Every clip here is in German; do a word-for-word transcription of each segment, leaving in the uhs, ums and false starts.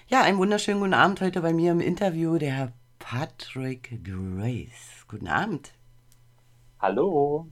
Ja, einen wunderschönen guten Abend heute bei mir im Interview, der Herr Patrick Grace. Guten Abend. Hallo.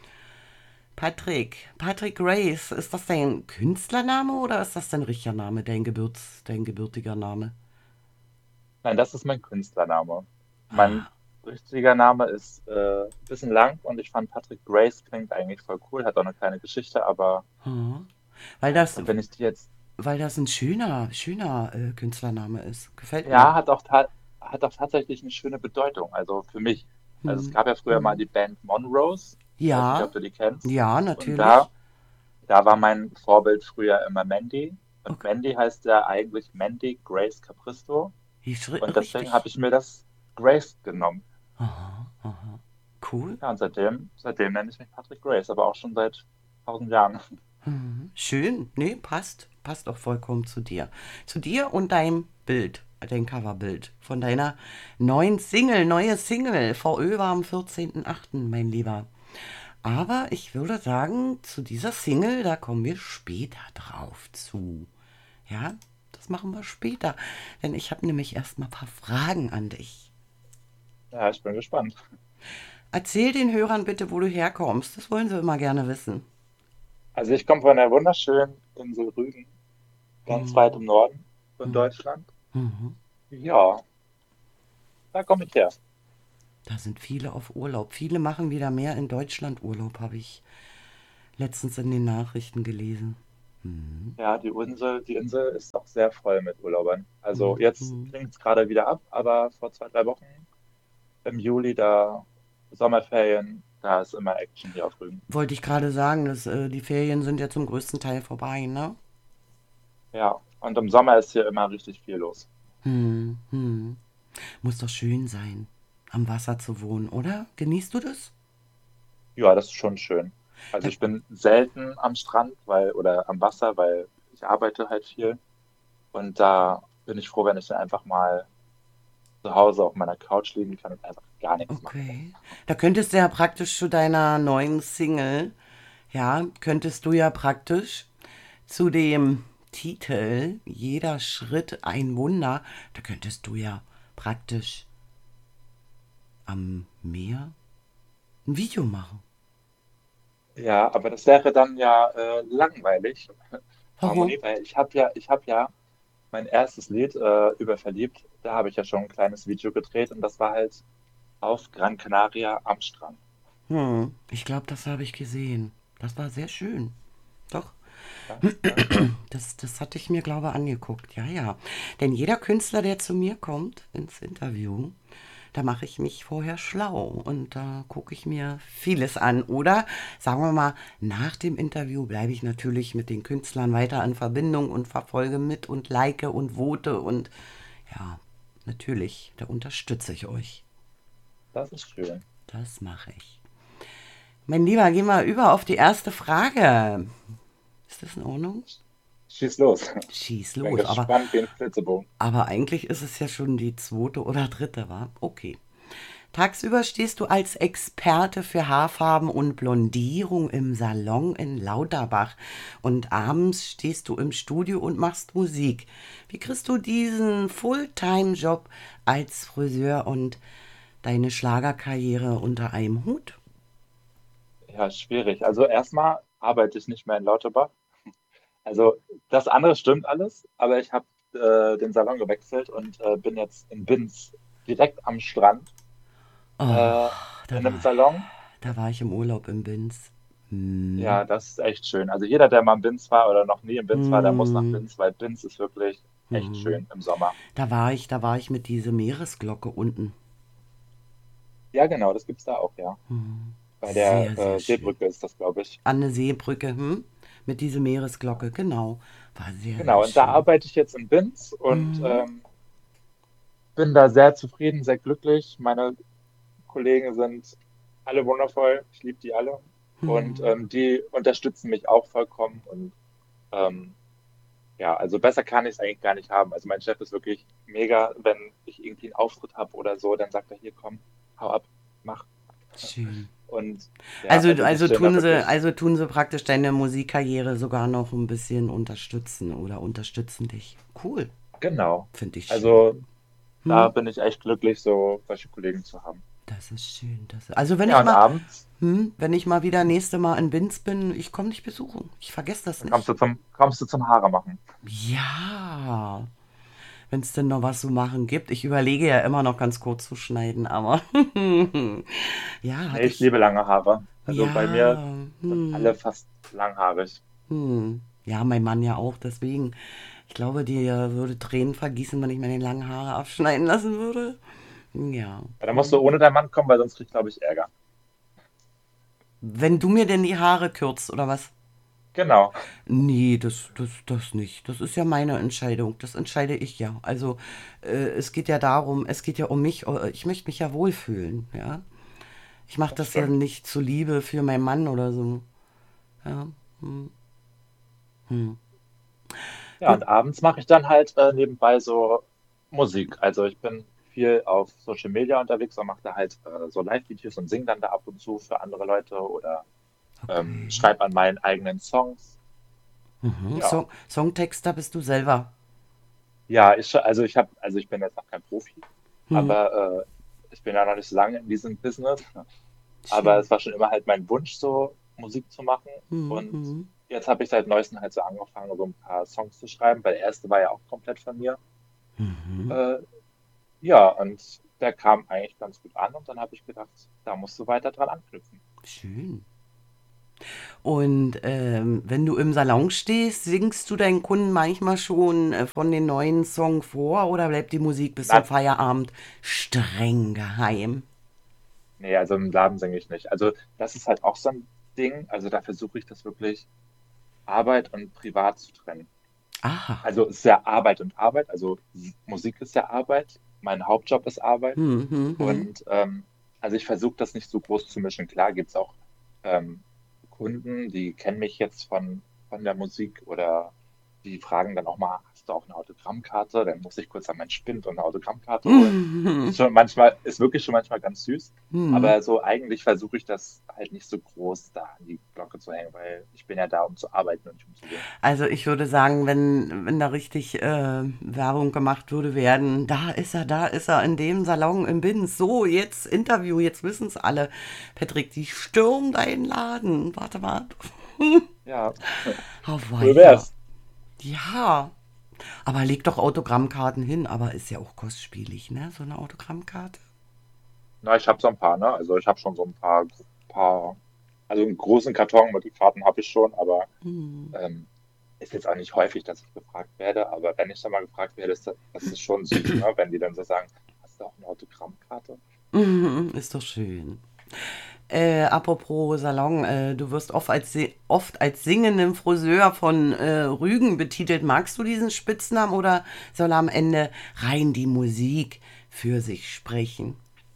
Patrick, Patrick Grace, ist das dein Künstlername oder ist das dein richtiger Name, dein Geburts, dein gebürtiger Name? Nein, das ist mein Künstlername. Mein Ah, richtiger Name ist äh, ein bisschen lang und ich fand Patrick Grace klingt eigentlich voll cool, hat auch eine kleine Geschichte, aber hm. Weil ja, das, und wenn ich die jetzt, weil das ein schöner, schöner äh, Künstlername ist. Gefällt mir. ja, hat auch, ta hat auch tatsächlich eine schöne Bedeutung, also für mich. Also es Hm. gab ja früher mal Hm. die Band Monrose, ich weiß nicht, Ja, ob du die kennst, ja, und natürlich. da, da war mein Vorbild früher immer Mandy und Okay. Mandy heißt ja eigentlich Mandy Grace Capristo Ich schri- und deswegen habe Richtig. ich mir das Grace genommen. Aha, aha. Cool. Ja, und seitdem, seitdem nenne ich mich Patrick Grace, aber auch schon seit tausend Jahren. Mhm. Schön. Nee, passt. Passt auch vollkommen zu dir. Zu dir und deinem Bild, dein Coverbild von deiner neuen Single, neue Single. V Ö war am vierzehnten achten, mein Lieber. Aber ich würde sagen, zu dieser Single, da kommen wir später drauf zu. Ja, das machen wir später. Denn ich habe nämlich erst mal ein paar Fragen an dich. Ja, ich bin gespannt. Erzähl den Hörern bitte, wo du herkommst. Das wollen sie immer gerne wissen. Also ich komme von der wunderschönen Insel Rügen, ganz weit im Norden von Deutschland. Mhm. Ja, da komme ich her. Da sind viele auf Urlaub. Viele machen wieder mehr in Deutschland Urlaub, habe ich letztens in den Nachrichten gelesen. Ja, die Insel, die Insel ist auch sehr voll mit Urlaubern. Also jetzt klingt es gerade wieder ab, aber vor zwei, drei Wochen im Juli, da Sommerferien, da ist immer Action hier auf Rügen. Wollte ich gerade sagen, dass, äh, die Ferien sind ja zum größten Teil vorbei, ne? Ja, und im Sommer ist hier immer richtig viel los. Hm, hm. Muss doch schön sein, am Wasser zu wohnen, oder? Genießt du das? Ja, das ist schon schön. Also Da, ich bin selten am Strand, weil, oder am Wasser, weil ich arbeite halt viel. Und da bin ich froh, wenn ich dann einfach mal zu Hause auf meiner Couch liegen kann und einfach gar nichts machen muss. okay. Da könntest du ja praktisch zu deiner neuen Single, ja, könntest du ja praktisch zu dem Titel Jeder Schritt ein Wunder, da könntest du ja praktisch am Meer ein Video machen. Ja, aber das wäre dann ja äh, langweilig, Warum? Harmonie, weil ich habe ja, ich habe ja mein erstes Lied äh, über verliebt, da habe ich ja schon ein kleines Video gedreht und das war halt auf Gran Canaria am Strand. Hm, ich glaube, das habe ich gesehen. Das war sehr schön. Doch, Ja, danke. das, das hatte ich mir, glaube ich, angeguckt. Ja, ja. Denn jeder Künstler, der zu mir kommt ins Interview, da mache ich mich vorher schlau und da gucke ich mir vieles an. Oder sagen wir mal, nach dem Interview bleibe ich natürlich mit den Künstlern weiter in Verbindung und verfolge mit und like und vote und ja, natürlich, da unterstütze ich euch. Das ist schön. Das mache ich. Mein Lieber, gehen wir über auf die erste Frage. Ist das in Ordnung? Schieß los. Schieß Bin los, aber, gespannt wie ein Flitzebogen. aber eigentlich ist es ja schon die zweite oder dritte, war? Okay. Tagsüber stehst du als Experte für Haarfarben und Blondierung im Salon in Lauterbach und abends stehst du im Studio und machst Musik. Wie kriegst du diesen Fulltime-Job als Friseur und deine Schlagerkarriere unter einem Hut? Ja, schwierig. Also erstmal arbeite ich nicht mehr in Lauterbach. Also das andere stimmt alles, aber ich habe äh, den Salon gewechselt und äh, bin jetzt in Binz, direkt am Strand, Oh, äh, da in einem war, Salon. da war ich im Urlaub in Binz. Hm. Ja, das ist echt schön. Also jeder, der mal in Binz war oder noch nie in Binz war, der muss nach Hm. Binz, weil Binz ist wirklich echt Hm. schön im Sommer. Da war ich, da war ich mit dieser Meeresglocke unten. Ja, genau, das gibt's da auch, ja. Bei der Sehr, sehr äh, schön. Seebrücke ist das, glaube ich. An der Seebrücke, hm? Mit dieser Meeresglocke, genau. War sehr, sehr Genau, und da schön. arbeite ich jetzt in Binz und ähm, bin da sehr zufrieden, sehr glücklich. Meine Kollegen sind alle wundervoll. Ich liebe die alle. Und ähm, die unterstützen mich auch vollkommen. Und ähm, ja, also besser kann ich es eigentlich gar nicht haben. Also mein Chef ist wirklich mega. Wenn ich irgendwie einen Auftritt habe oder so, dann sagt er, hier, komm, hau ab, mach. Schön. Und ja, Also, also die also stehen da tun sie, wirklich. also tun sie praktisch deine Musikkarriere sogar noch ein bisschen unterstützen oder unterstützen dich. Cool. Genau. Finde ich schön. Also da Hm? bin ich echt glücklich, so solche Kollegen zu haben. Das ist schön. Das also wenn Ja, ich und mal, abends, hm, wenn ich mal wieder nächste Mal in Binz bin, ich komme dich besuchen. Ich vergesse das dann kommst nicht. du zum, kommst du zum Haare machen. Ja, wenn es denn noch was zu machen gibt. Ich überlege ja immer noch ganz kurz zu schneiden, aber ja, Nee, hatte ich ich. liebe lange Haare. Also bei mir Ja, sind alle hm, fast langhaarig. hm. Ja, mein Mann ja auch. Deswegen, ich glaube, dir würde Tränen vergießen, wenn ich mir den langen Haare abschneiden lassen würde. Ja. Ja, da musst du Hm. ohne deinen Mann kommen, weil sonst krieg ich, glaube ich, Ärger. Wenn du mir denn die Haare kürzt, oder was? Genau. Nee, das, das, das nicht. Das ist ja meine Entscheidung. Das entscheide ich ja. Also äh, es geht ja darum, es geht ja um mich. äh, Ich möchte mich ja wohlfühlen, ja. Ich mache Das das ja stimmt. nicht zur Liebe für meinen Mann oder so. Ja. Hm. Hm. Ja, Gut. und abends mache ich dann halt äh, nebenbei so Musik. Also ich bin viel auf Social Media unterwegs und mache da halt äh, so Live-Videos und singe dann da ab und zu für andere Leute oder ähm, Okay. schreibe an meinen eigenen Songs. Mhm. Ja, Song, Songtexter bist du selber. ja, ich, also ich habe, also ich bin jetzt noch kein Profi, Hm. aber äh, ich bin ja noch nicht so lange in diesem Business. Aber Schön. es war schon immer halt mein Wunsch, so Musik zu machen. Hm. Und Hm. jetzt habe ich seit neuestem halt so angefangen, so ein paar Songs zu schreiben, weil der erste war ja auch komplett von mir. Mhm. Äh, ja, und der kam eigentlich ganz gut an und dann habe ich gedacht, da musst du weiter dran anknüpfen. Schön. Und ähm, wenn du im Salon stehst, singst du deinen Kunden manchmal schon äh, von den neuen Songs vor oder bleibt die Musik bis zum Na, Feierabend streng geheim? nee, also im Laden singe ich nicht. Also das ist halt auch so ein Ding. Also da versuche ich das wirklich Arbeit und Privat zu trennen. Aha. Also es ist ja Arbeit und Arbeit. Also S- Musik ist ja Arbeit. Mein Hauptjob ist Arbeit. Hm, hm, hm. Und ähm, also ich versuche das nicht so groß zu mischen. Klar gibt es auch ähm, Kunden, die kennen mich jetzt von, von der Musik oder die fragen dann auch mal, hast du auch eine Autogrammkarte? Dann muss ich kurz an meinen Spind und eine Autogrammkarte holen. Hm, Ist schon manchmal, ist wirklich schon manchmal ganz süß. hm. Aber so eigentlich versuche ich das halt nicht so groß da an die Glocke zu hängen, weil ich bin ja da, um zu arbeiten und nicht um zu singen. Also ich würde sagen, wenn, wenn da richtig äh, Werbung gemacht würde werden, da ist er, da ist er, in dem Salon im Binz. So, jetzt Interview, jetzt wissen es alle. Patrick, die stürmen deinen Laden. Warte, warte. Ja, Oh, cool weia. wär's. Ja. Aber leg doch Autogrammkarten hin, aber ist ja auch kostspielig, ne? So eine Autogrammkarte. Na, ich habe so ein paar, ne? Also ich habe schon so ein paar, paar, also einen großen Karton mit den Karten habe ich schon, aber Hm. ähm, ist jetzt auch nicht häufig, dass ich gefragt werde. Aber wenn ich dann mal gefragt werde, ist das, das ist schon süß, ne? Wenn die dann so sagen, hast du auch eine Autogrammkarte? Mhm, ist doch schön. Äh, apropos Salon, äh, du wirst oft als, si- oft als singenden Friseur von äh, Rügen betitelt. Magst du diesen Spitznamen oder soll am Ende rein die Musik für sich sprechen?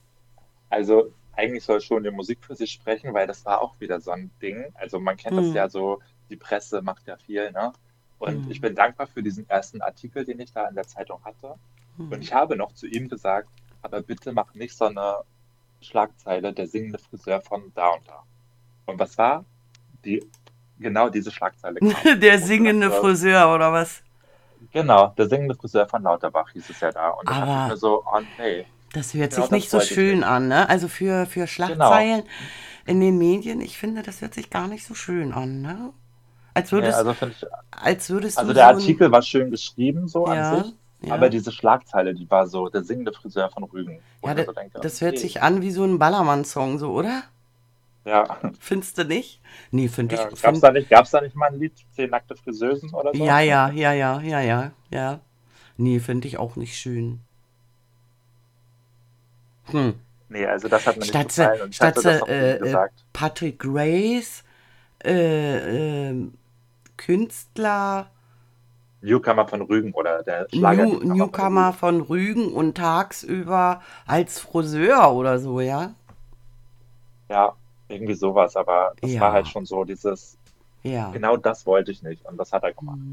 Also eigentlich soll schon die Musik für sich sprechen, weil das war auch wieder so ein Ding. Also man kennt das Hm, ja so, die Presse macht ja viel, ne? Und ich hm, bin dankbar für diesen ersten Artikel, den ich da in der Zeitung hatte. Und hm. ich habe noch zu ihm gesagt, aber bitte mach nicht so eine Schlagzeile, der singende Friseur von da und da. Und was war? Die, genau diese Schlagzeile kam. Der Wo ich gedacht singende habe, Friseur oder was? genau, der singende Friseur von Lauterbach hieß es ja da. Und dann dachte ich Aber mir so, oh nee, das hört genau sich nicht das so wollte ich schön nicht. an, ne? Also für, für Genau. Schlagzeilen in den Medien, ich finde, das hört sich gar nicht so schön an, ne? Als Nee, würdest, also finde ich, als würdest du also der so ein, Artikel war schön geschrieben, so an ja, sich, aber ja, diese Schlagzeile, die war so, der singende Friseur von Rügen, wo ja, ich mir das, so denke, das hört nee, sich an wie so ein Ballermann-Song, so, oder? ja, Findest du nicht? Nee, finde ich, ja, gab's find, da nicht, gab's da nicht mal ein Lied, Zehn nackte Friseusen oder so? ja, ja, ja, ja, ja, ja, ja. Nee, finde ich auch nicht schön. Hm. Nee, also das hat mir nicht Statt sie, gefallen und ich statt hatte sie das auch zu ihm äh, äh, gesagt. Patrick Grace, äh, äh, Künstler, Newcomer von Rügen oder der New, Schlager-Newcomer von Newcomer Rügen. von Rügen und tagsüber als Friseur oder so, ja? Ja, irgendwie sowas, aber das war halt Ja, schon so dieses, ja, genau das wollte ich nicht und das hat er gemacht.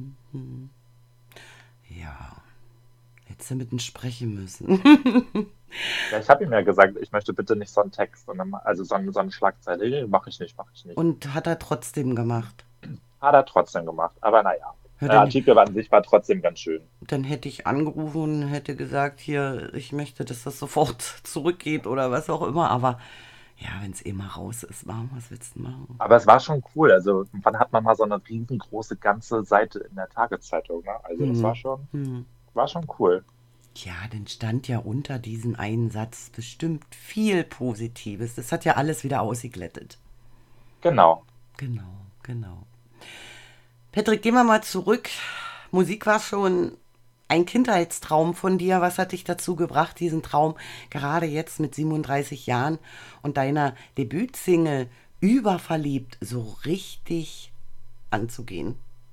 ja. Hättest du mit ihm sprechen müssen. Ja, ich habe ihm ja gesagt, ich möchte bitte nicht so einen Text, und dann, also so, eine- so eine Schlagzeile. Nee, mache ich nicht, mache ich nicht. Und hat er trotzdem gemacht. Hat er trotzdem gemacht, aber naja, Hört der denn, Artikel an sich war trotzdem ganz schön. dann hätte ich angerufen und hätte gesagt, hier, ich möchte, dass das sofort zurückgeht oder was auch immer. Aber ja, wenn es eh mal raus ist, warum, was willst du machen? Aber es war schon cool. Also, wann hat man mal so eine riesengroße ganze Seite in der Tageszeitung, ne? Also, das war Hm. schon, Hm. war schon cool. Ja, dann stand ja unter diesen einen Satz bestimmt viel Positives. Das hat ja alles wieder ausgeglättet. Genau. Genau, genau. Patrick, gehen wir mal zurück. Musik war schon ein Kindheitstraum von dir. Was hat dich dazu gebracht, diesen Traum gerade jetzt mit siebenunddreißig Jahren und deiner Debütsingle Überverliebt so richtig anzugehen?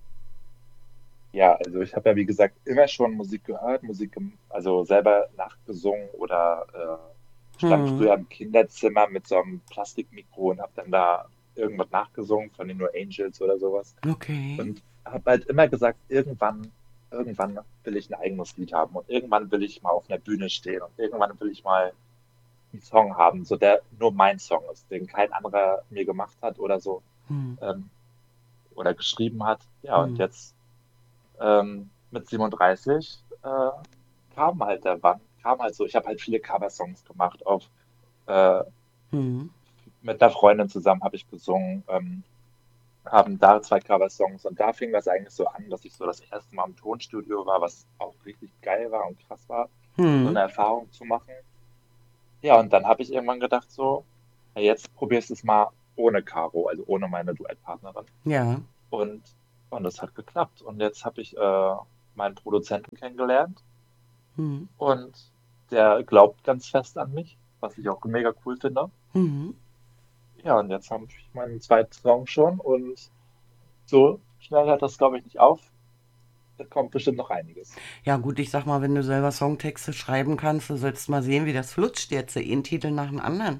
Ja, also ich habe ja, wie gesagt, immer schon Musik gehört, Musik, gem- also selber nachgesungen oder äh, stand Hm, früher im Kinderzimmer mit so einem Plastikmikro und habe dann da irgendwas nachgesungen von den No Angels oder sowas. okay. Und habe halt immer gesagt, irgendwann, irgendwann will ich ein eigenes Lied haben und irgendwann will ich mal auf einer Bühne stehen und irgendwann will ich mal einen Song haben, so der nur mein Song ist, den kein anderer mir gemacht hat oder so Hm, ähm, oder geschrieben hat. Ja, und hm, jetzt ähm, mit siebenunddreißig äh, kam halt der Wann, kam halt so, ich habe halt viele Coversongs gemacht auf äh, hm, mit einer Freundin zusammen habe ich gesungen, ähm, haben da zwei Coversongs und da fing das eigentlich so an, dass ich so das erste Mal im Tonstudio war, was auch richtig geil war und krass war, so hm. eine Erfahrung zu machen. Ja, und dann habe ich irgendwann gedacht so, ja, jetzt probierst du es mal ohne Caro, also ohne meine Duettpartnerin. Ja. Und, und das hat geklappt. Und jetzt habe ich äh, meinen Produzenten kennengelernt Hm, und der glaubt ganz fest an mich, was ich auch mega cool finde. hm. Ja, und jetzt habe ich meinen zweiten Song schon und so schnell hört das, glaube ich, nicht auf. Da kommt bestimmt noch einiges. Ja gut, ich sag mal, wenn du selber Songtexte schreiben kannst, du sollst mal sehen, wie das flutscht jetzt, einen Titel nach dem anderen.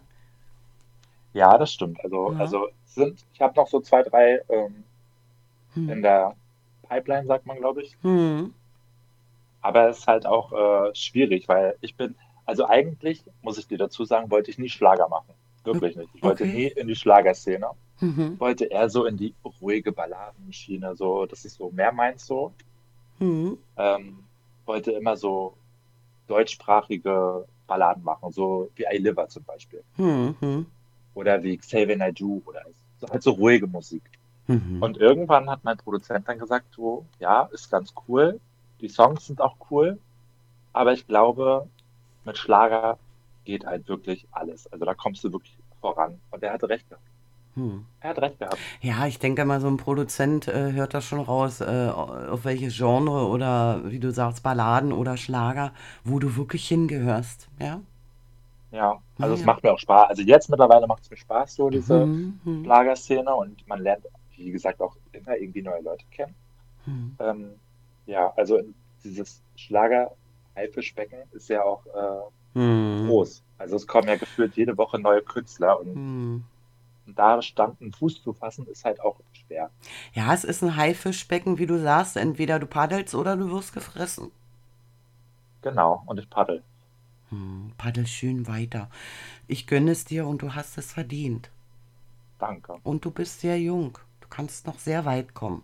Ja, das stimmt. Also, Ja. also sind, ich habe noch so zwei, drei ähm, Hm. in der Pipeline, sagt man, glaube ich. Hm. Aber es ist halt auch äh, schwierig, weil ich bin, also eigentlich, muss ich dir dazu sagen, wollte ich nie Schlager machen. Wirklich nicht. Ich wollte Okay. nie in die Schlagerszene. Mhm. Wollte eher so in die ruhige Balladenschiene, so, das ist so mehr meins so. Mhm. Ähm, wollte immer so deutschsprachige Balladen machen, so wie I Liver zum Beispiel. Mhm. Oder wie Xavier Naidoo oder so, halt so ruhige Musik. Mhm. Und irgendwann hat mein Produzent dann gesagt, so, ja, ist ganz cool, die Songs sind auch cool, aber ich glaube, mit Schlager geht halt wirklich alles. Also da kommst du wirklich voran. Und er hatte recht gehabt. Hm. Er hat recht gehabt. Ja, ich denke mal, so ein Produzent äh, hört das schon raus, äh, auf welches Genre oder wie du sagst, Balladen oder Schlager, wo du wirklich hingehörst. Ja? Ja, also es Naja. macht mir auch Spaß. Also jetzt mittlerweile macht es mir Spaß, so diese Hm, hm, Schlagerszene und man lernt, wie gesagt, auch immer irgendwie neue Leute kennen. hm, Ähm, ja, also dieses Schlager-Haifischbecken ist ja auch äh, hm, groß. Also es kommen ja gefühlt jede Woche neue Künstler und, hm. und da Stand einen Fuß zu fassen, ist halt auch schwer. Ja, es ist ein Haifischbecken, wie du sagst. Entweder du paddelst oder du wirst gefressen. Genau, und ich paddel. Hm, paddel schön weiter. Ich gönne es dir und du hast es verdient. Danke. Und du bist sehr jung. Du kannst noch sehr weit kommen.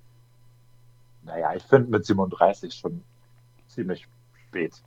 Naja, ich finde mit siebenunddreißig schon ziemlich spät.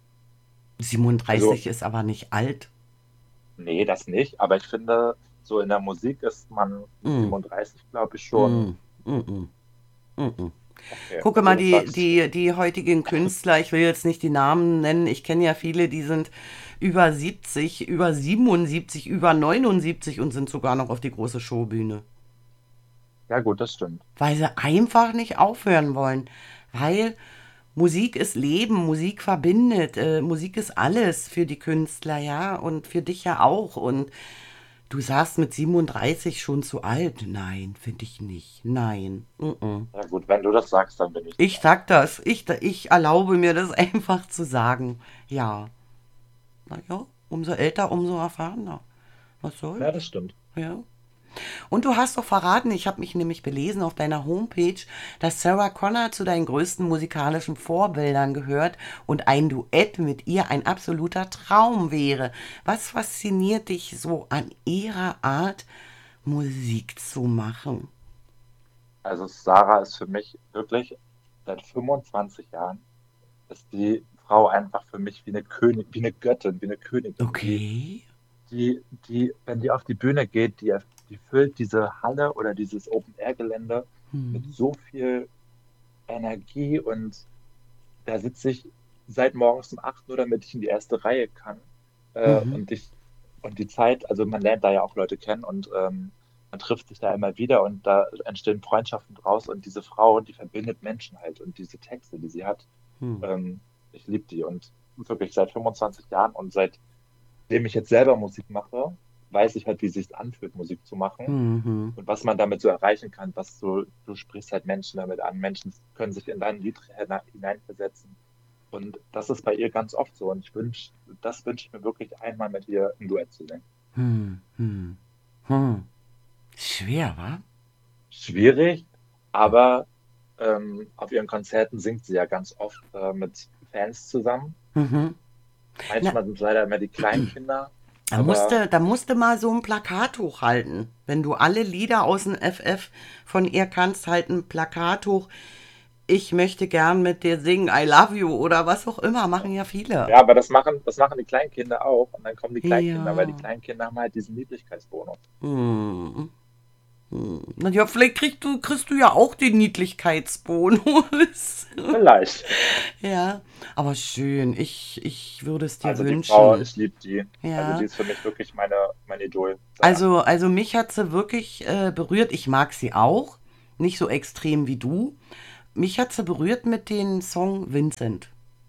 Also, siebenunddreißig ist aber nicht alt. nee, das nicht, aber ich finde, so in der Musik ist man mit Mm, siebenunddreißig, glaube ich, schon mm, mm, mm, mm, mm. okay. Gucke Also, mal, was die, sagst du? die, die heutigen Künstler, ich will jetzt nicht die Namen nennen, ich kenne ja viele, die sind über siebzig, über siebenundsiebzig, über neunundsiebzig und sind sogar noch auf die große Showbühne. Ja, gut, das stimmt. Weil sie einfach nicht aufhören wollen. Weil Musik ist Leben, Musik verbindet, äh, Musik ist alles für die Künstler, ja, und für dich ja auch. Und du sagst mit siebenunddreißig schon zu alt. Nein, finde ich nicht. Nein. Mm-mm. Ja, gut, wenn du das sagst, dann bin ich Ich dabei. sag das. Ich, ich erlaube mir das einfach zu sagen. Ja. Naja, umso älter, umso erfahrener. Was Ja, soll's? das stimmt. Ja. Und du hast doch verraten, ich habe mich nämlich belesen auf deiner Homepage, dass Sarah Connor zu deinen größten musikalischen Vorbildern gehört und ein Duett mit ihr ein absoluter Traum wäre. Was fasziniert dich so an ihrer Art, Musik zu machen? Also, Sarah ist für mich wirklich seit fünfundzwanzig Jahren ist die Frau einfach für mich wie eine König, wie eine Göttin, wie eine Königin. Die, Okay. die, die, wenn die auf die Bühne geht, die, die füllt diese Halle oder dieses Open-Air-Gelände mit Hm. so viel Energie und da sitze ich seit morgens um acht Uhr, damit ich in die erste Reihe kann. Äh, Mhm. und ich, und die Zeit, also man lernt da ja auch Leute kennen und ähm, man trifft sich da immer wieder und da entstehen Freundschaften draus und diese Frau, die verbindet Menschen halt und diese Texte, die sie hat, Hm. ähm, ich liebe die und wirklich seit fünfundzwanzig Jahren und seitdem ich jetzt selber Musik mache, weiß ich halt, wie es sich anfühlt, Musik zu machen Mhm. und was man damit so erreichen kann, was so, du sprichst halt Menschen damit an, Menschen können sich in dein Lied hina- hineinversetzen. Und das ist bei ihr ganz oft so. Und ich wünsch, das wünsche ich mir wirklich einmal mit ihr ein Duett zu singen. Hm. Hm. Hm. Schwer, wa? Schwierig, aber ähm, auf ihren Konzerten singt sie ja ganz oft äh, mit Fans zusammen. Mhm. Na, Manchmal sind es leider immer die kleinen Kinder, da aber musste, da musste mal so ein Plakat hochhalten. Wenn du alle Lieder aus dem F F von ihr kannst, halt ein Plakat hoch. Ich möchte gern mit dir singen, I love you oder was auch immer, machen ja viele. ja, aber das machen, das machen die Kleinkinder auch. Und dann kommen die Kleinkinder, weil die Ja. Kleinkinder haben halt diesen Niedlichkeitsbonus. Hm. Hm. Na ja, vielleicht kriegst du, kriegst du ja auch den Niedlichkeitsbonus. Vielleicht. Ja, aber schön. Ich, ich würde es dir Also die Frau, wünschen. ich liebe die. Also die Ja. ist für mich wirklich meine, mein Idol seit Also, Anfang an. also mich hat sie wirklich äh, berührt. Ich mag sie auch. Nicht so extrem wie du. Mich hat sie berührt mit dem Song Vincent.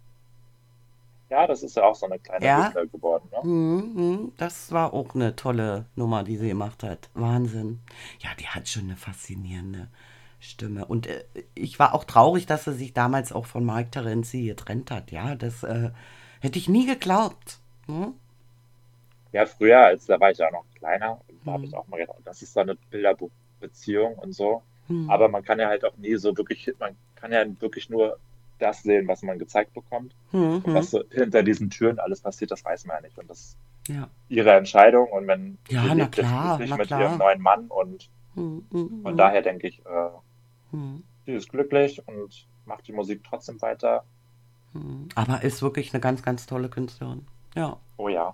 Ja, das ist ja auch so eine kleine Ja, Hymne geworden, ne? mhm, mhm. Das war auch eine tolle Nummer, die sie gemacht hat. Wahnsinn. Ja, die hat schon eine faszinierende Stimme. Und äh, ich war auch traurig, dass sie sich damals auch von Mike Terenzi getrennt hat. Ja, das äh, hätte ich nie geglaubt. Hm? Ja, früher, als da war ich ja noch kleiner, da habe Hm. ich auch mal gedacht, oh, das ist so eine Bilderbuchbeziehung und so. Hm. Aber man kann ja halt auch nie so wirklich, man kann ja wirklich nur das sehen, was man gezeigt bekommt. Hm. Und Hm. was so hinter diesen Türen alles passiert, das weiß man ja nicht. Und das ist Ja. ihre Entscheidung. Und wenn sie Ja, na lebt jetzt klar, glücklich na mit ihrem klar. neuen Mann und Hm. Hm. von Hm. daher denke ich, äh, Hm. sie ist glücklich und macht die Musik trotzdem weiter. Hm. Aber ist wirklich eine ganz, ganz tolle Künstlerin. Ja. Oh ja.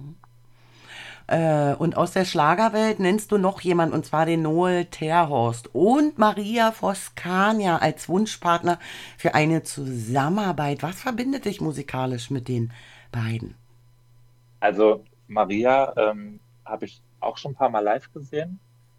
Äh, und aus der Schlagerwelt nennst du noch jemanden, und zwar den Noel Terhorst und Maria Voskania als Wunschpartner für eine Zusammenarbeit. Was verbindet dich musikalisch mit den beiden? Also Maria ähm, habe ich auch schon ein paar Mal live gesehen.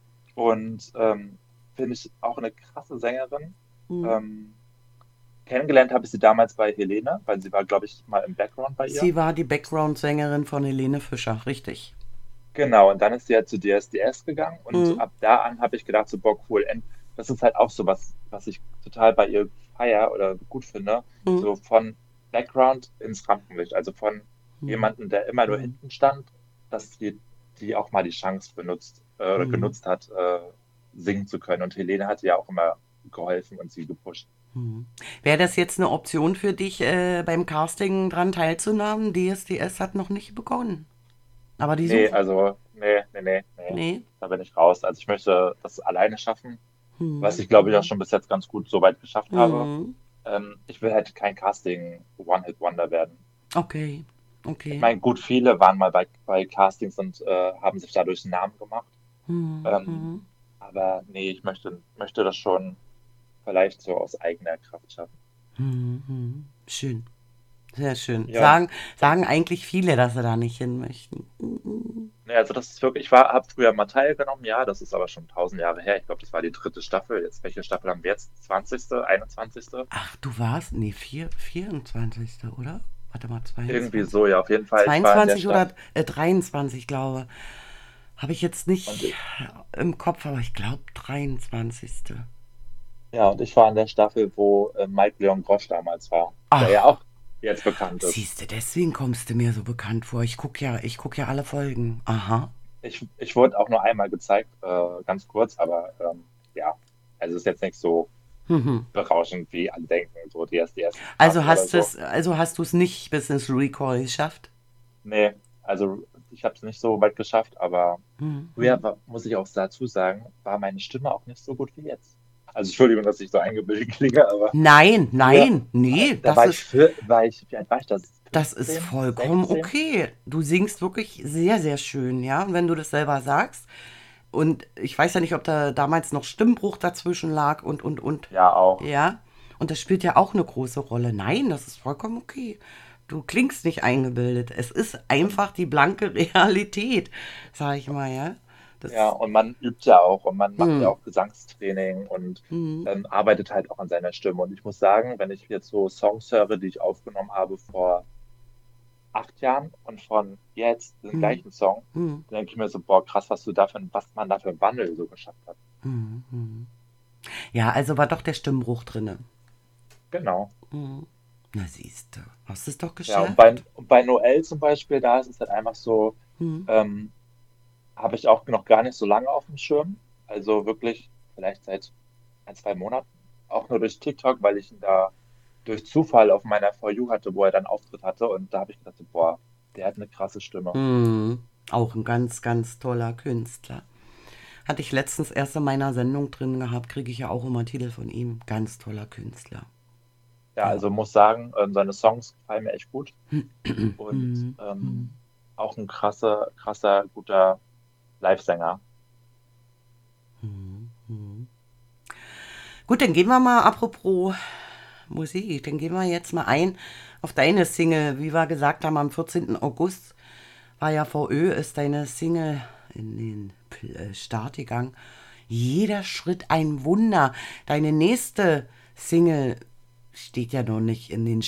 Und ähm, finde ich auch eine krasse Sängerin. Hm. Ähm, kennengelernt habe ich sie damals bei Helene, weil sie war, glaube ich, mal im Background bei ihr. Sie war die Background-Sängerin von Helene Fischer, richtig. Genau, und dann ist sie ja zu D S D S gegangen und Hm. ab da an habe ich gedacht, so, boah, cool. Und das ist halt auch so was, was ich total bei ihr feier oder gut finde, Hm. so von Background ins Rampenlicht, also von Hm. jemandem, der immer nur Hm. hinten stand, dass die, die auch mal die Chance benutzt äh, oder Hm. genutzt hat, äh, singen zu können. Und Helene hat ihr ja auch immer geholfen und sie gepusht. Hm. Wäre das jetzt eine Option für dich, äh, beim Casting dran teilzunehmen? D S D S hat noch nicht begonnen. Aber die Nee, suchen. also, nee, nee, nee, nee, Nee. da bin ich raus. Also ich möchte das alleine schaffen, was Hm. ich glaube ich auch schon bis jetzt ganz gut so weit geschafft habe. Hm. Ähm, ich will halt kein Casting One-Hit-Wonder werden. Okay, Ich okay. meine, gut, viele waren mal bei, bei Castings und äh, haben sich dadurch einen Namen gemacht. Mhm, Ähm, mhm, aber nee, ich möchte, möchte das schon vielleicht so aus eigener Kraft schaffen. mhm, mhm. Schön, sehr schön. Ja, und, Sagen, und sagen eigentlich viele, dass sie da nicht hin möchten. Mhm. nee, also das ist wirklich, ich war, habe früher mal teilgenommen, ja, das ist aber schon tausend Jahre her. Ich glaube, das war die dritte Staffel. Jetzt, welche Staffel haben wir jetzt? zwanzigste, einundzwanzigste? Ach, du warst, nee, vier, vierundzwanzigste, oder? Warte mal, Irgendwie zweiundzwanzig. so, ja, auf jeden Fall. Ich war in der zweiundzwanzig Staffel oder äh, dreiundzwanzig, glaube. Habe ich jetzt und nicht im Kopf, aber ich glaube dreiundzwanzigste. ja, und ich war in der Staffel, wo äh, Mike Leon Grosch damals war, der ja Ach, auch jetzt bekannt ist. siehst du, deswegen kommst du mir so bekannt vor. Ich gucke ja, ich guck ja alle Folgen. Aha. Ich, ich wurde auch nur einmal gezeigt, äh, ganz kurz, aber ähm, ja, also ist jetzt nicht so Mhm. berauschend, wie alle denken, so D S D Also S-Staffel oder hast so. es, also hast du es nicht bis ins Recall geschafft? Nee, also ich habe es nicht so weit geschafft, aber früher Mhm. war, muss ich auch dazu sagen, war meine Stimme auch nicht so gut wie jetzt. Also Entschuldigung, dass ich so eingebildet klinge, aber Nein, früher, nein, nee, da das war ich, ist, für, war ich, wie alt war ich das? das ist fünfzehn, vollkommen sechzehn? okay. Du singst wirklich sehr, sehr schön, ja. Und wenn du das selber sagst, und ich weiß ja nicht, ob da damals noch Stimmbruch dazwischen lag und, und, und, Ja, auch. ja. Und das spielt ja auch eine große Rolle. Nein, das ist vollkommen okay. Du klingst nicht eingebildet. Es ist Und einfach die blanke Realität, sag ich mal, ja. ja, Das, und man übt ja auch und man macht ja hm, auch Gesangstraining und hm, ähm, arbeitet halt auch an seiner Stimme. Und ich muss sagen, wenn ich jetzt so Songs höre, die ich aufgenommen habe vor acht Jahren und von jetzt den hm, gleichen Song, hm, dann denke ich mir so, boah, krass, was du dafür, was man da für einen Wandel so geschafft hat. hm, hm. Ja, also war doch der Stimmbruch drinne. Genau. Hm. Na siehst du, hast es doch Ja, und bei, geschafft. und bei Noel zum Beispiel, da ist es halt einfach so, Hm, ähm, habe ich auch noch gar nicht so lange auf dem Schirm. Also wirklich vielleicht seit ein, zwei Monaten. Auch nur durch TikTok, weil ich ihn da durch Zufall auf meiner For You hatte, wo er dann Auftritt hatte. Und da habe ich gedacht, so, boah, der hat eine krasse Stimme. hm. Auch ein ganz, ganz toller Künstler. Hatte ich letztens erst in meiner Sendung drin gehabt, kriege ich ja auch immer Titel von ihm. Ganz toller Künstler. Ja, Ja. also muss sagen, ähm, seine Songs gefallen mir echt gut. Und Hm, hm, ähm, auch ein krasser, krasser, guter Livesänger. hm, hm. Gut, dann gehen wir mal, apropos Musik, dann gehen wir jetzt mal ein auf deine Single. Wie wir gesagt haben, am vierzehnten August war ja V Ö, ist deine Single in den P- äh, Start gegangen. Jeder Schritt ein Wunder. Deine nächste Single steht ja noch nicht in den